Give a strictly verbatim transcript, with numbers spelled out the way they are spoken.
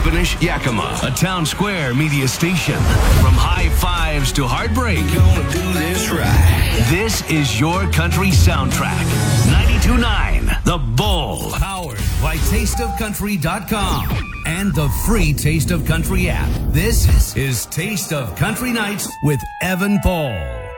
finish, Yakima, a Town Square media station. From high fives to heartbreak, Gonna do this right. this is your country soundtrack. ninety-two point nine The Bull. Powered by taste of country dot com and the free Taste of Country app. This is Taste of Country Nights with Evan Paul.